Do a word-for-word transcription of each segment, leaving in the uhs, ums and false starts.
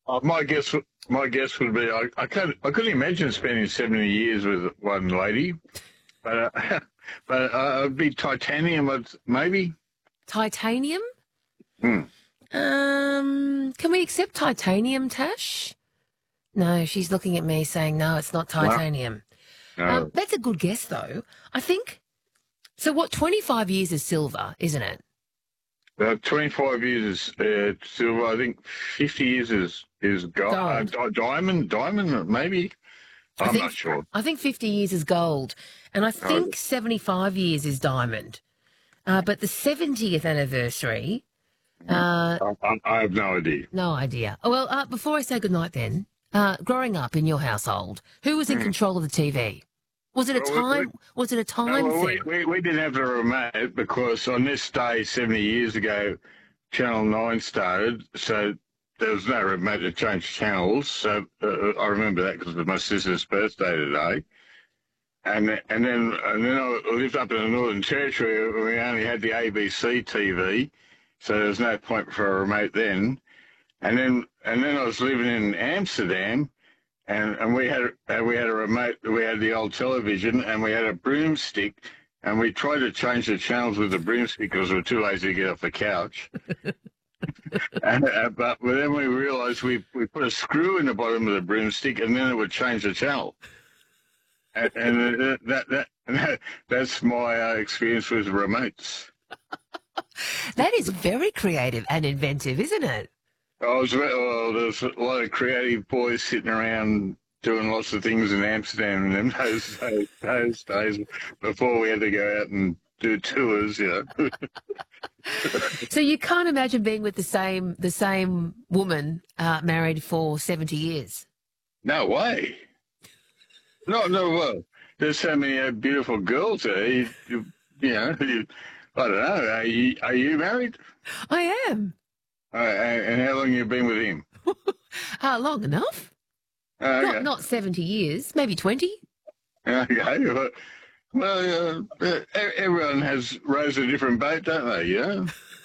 Uh, my guess, my guess would be I, I can't, I couldn't imagine spending seventy years with one lady, but uh, but uh, it'd be titanium, I'd- maybe. Titanium? Hmm. Um, can we accept titanium, Tash? No, she's looking at me saying, no, it's not titanium. No. Um, that's a good guess, though. I think, so what, twenty-five years is silver, isn't it? Uh, twenty-five years is uh, silver. I think fifty years is is gold. Uh, Gold. di- diamond, diamond, maybe. I I'm think, not sure. I think fifty years is gold, and I think Oh. seventy-five years is diamond. Uh, but the seventieth anniversary, uh, I, I, I have no idea. no idea. Oh, well, uh, before I say goodnight then, uh, growing up in your household, who was in control of the T V? Was it a Well, we- time? we- was it a time No, well, we, thing? we, we didn't have the remote because on this day seventy years ago, Channel nine started, so there was no remote to change channels. So uh, I remember that because it was my sister's birthday today. And and then and then I lived up in the Northern Territory where we only had the A B C T V, so there was no point for a remote then. And then and then I was living in Amsterdam, and, and we had uh, we had a remote. We had the old television, and we had a broomstick, and we tried to change the channels with the broomstick because we were too lazy to get off the couch. and, uh, but then we realised we we put a screw in the bottom of the broomstick, and then it would change the channel. And, and uh, that, that that that's my uh, experience with remotes. That is very creative and inventive, isn't it? I was well, there was a lot of creative boys sitting around doing lots of things in Amsterdam in those, those, those days before we had to go out and do tours, you know. So you can't imagine being with the same the same woman uh, married for seventy years. No way. No, no, well, there's so many uh, beautiful girls there. You, you, you know, you, I don't know. Are you, are you married? I am. Uh, and and how long have you been with him? Uh, long enough. Uh, Not okay. not seventy years, maybe twenty. Okay. Well, well uh, uh, everyone has rows a different boat, don't they? Yeah.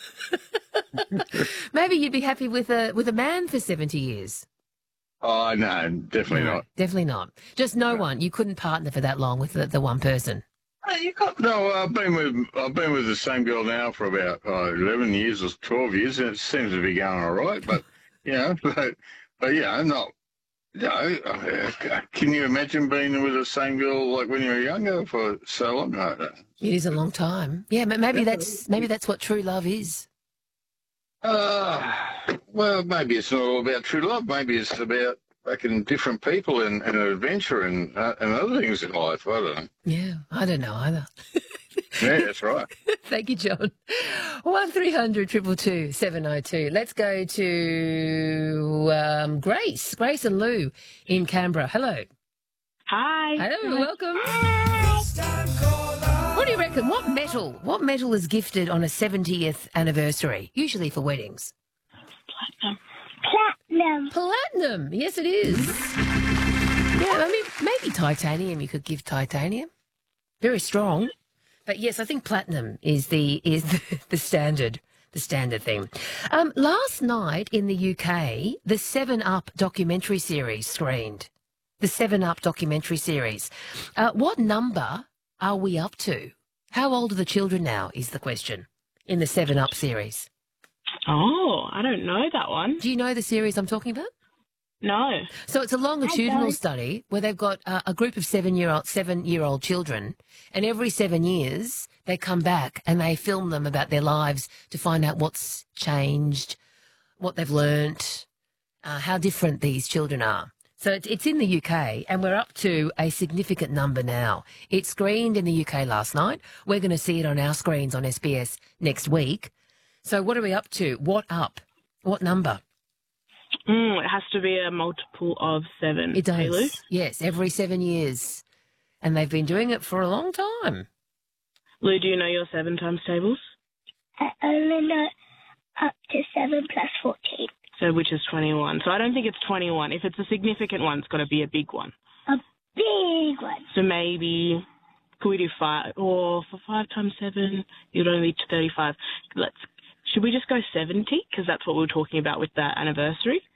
Maybe you'd be happy with a with a man for seventy years. Oh no, definitely No, not. definitely not. Just no one. You couldn't partner for that long with the, the one person. Oh, you got no. I've been with I've been with the same girl now for about oh, eleven years or twelve years, and it seems to be going all right. But you know, but but yeah, I'm not. You know, uh, can you imagine being with the same girl like when you were younger for so long? I don't know. It is a long time. Yeah, but maybe that's maybe that's what true love is. Uh, well, maybe it's not all about true love. Maybe it's about fucking different people and, and adventure and uh, and other things in life. I don't know. Yeah, I don't know either. Yeah, that's right. Thank you, John. One three hundred two two two seven oh two. Let's go to um, Grace. Grace and Lou in Canberra. Hello. Hi. Hello, welcome. What do you reckon? What metal? What metal is gifted on a seventieth anniversary? Usually for weddings. Platinum. Platinum. Yes, it is. Yeah, I mean, maybe titanium. You could give titanium. Very strong. But yes, I think platinum is the is the, the standard the standard thing. Um, last night in the U K, the Seven Up documentary series screened. The Seven Up documentary series. Uh, what number are we up to? How old are the children now? Is the question in the Seven Up series. Oh, I don't know that one. Do you know the series I'm talking about? No. So it's a longitudinal don't. study where they've got uh, a group of seven-year-old seven-year-old children, and every seven years they come back and they film them about their lives to find out what's changed, what they've learnt, uh, how different these children are. So it's, it's in the U K, and we're up to a significant number now. It screened in the U K last night. We're going to see it on our screens on S B S next week. So what are we up to? What up? What number? Mm, it has to be a multiple of seven. It Hey, Lou? does. Yes, every seven years. And they've been doing it for a long time. Lou, do you know your seven times tables? I only know up to seven plus fourteen. So which is twenty-one. So I don't think it's twenty-one. If it's a significant one, it's got to be a big one. A big one. So maybe, could we do five? Or for five times seven, you'd only be thirty-five. Let's. Should we just go seventy? Because that's what we were talking about with that anniversary.